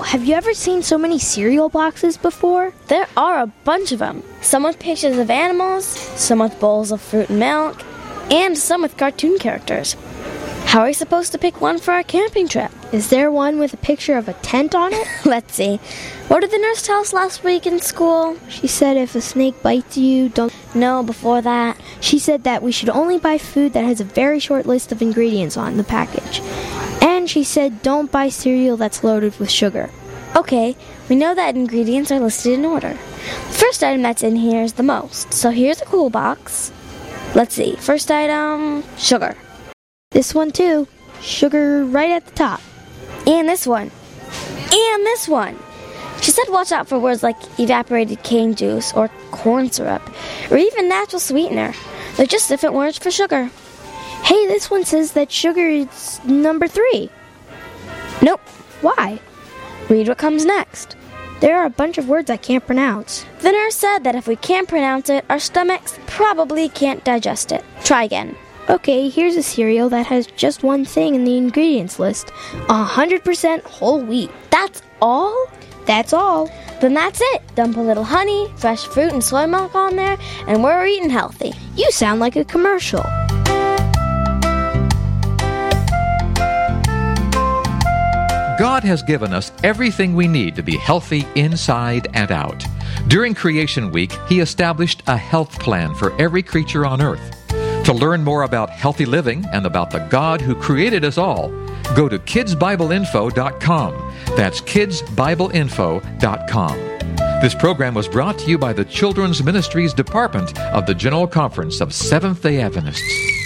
have you ever seen so many cereal boxes before? There are a bunch of them. Some with pictures of animals, some with bowls of fruit and milk, and some with cartoon characters. How are we supposed to pick one for our camping trip? Is there one with a picture of a tent on it? Let's see. What did the nurse tell us last week in school? She said if a snake bites you, don't... No, before that. She said that we should only buy food that has a very short list of ingredients on the package. And she said don't buy cereal that's loaded with sugar. Okay, we know that ingredients are listed in order. The first item that's in here is the most. So here's a cool box. Let's see. First item, sugar. This one too. Sugar right at the top. And this one. And this one. She said watch out for words like evaporated cane juice or corn syrup or even natural sweetener. They're just different words for sugar. Hey, this one says that sugar is number 3. Nope. Why? Read what comes next. There are a bunch of words I can't pronounce. The nurse said that if we can't pronounce it, our stomachs probably can't digest it. Try again. Okay, here's a cereal that has just one thing in the ingredients list. 100% whole wheat. That's all? That's all. Then that's it. Dump a little honey, fresh fruit, and soy milk on there, and we're eating healthy. You sound like a commercial. God has given us everything we need to be healthy inside and out. During Creation Week, He established a health plan for every creature on earth. To learn more about healthy living and about the God who created us all, go to kidsbibleinfo.com. That's kidsbibleinfo.com. This program was brought to you by the Children's Ministries Department of the General Conference of Seventh-day Adventists.